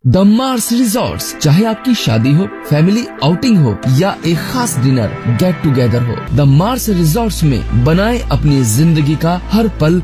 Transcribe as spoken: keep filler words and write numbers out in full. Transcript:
the Mars resorts, चाहे आपकी शादी हो, फैमिली आउटिंग हो या एक खास डिनर गेट टुगेदर हो, द मार्स रिजॉर्ट्स में बनाएं अपनी जिंदगी का हर पल